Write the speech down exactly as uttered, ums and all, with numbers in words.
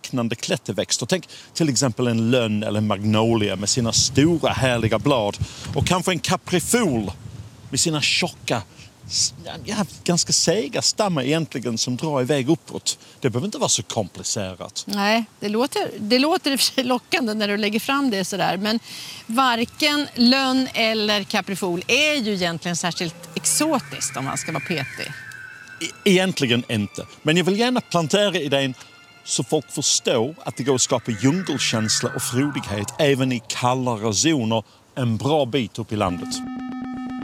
liknande klätterväxter. Tänk till exempel en lönn eller en magnolia med sina stora härliga blad. Och kanske en kaprifol med sina tjocka, ja, ganska sega stammar egentligen som drar iväg uppåt. Det behöver inte vara så komplicerat. Nej, det låter, det låter i och för sig lockande när du lägger fram det sådär. Men varken lönn eller kaprifol är ju egentligen särskilt exotiskt om man ska vara petig. E- egentligen inte. Men jag vill gärna plantera idén så folk förstår att det går att skapa djungelkänsla och frodighet även i kallare zoner en bra bit upp i landet.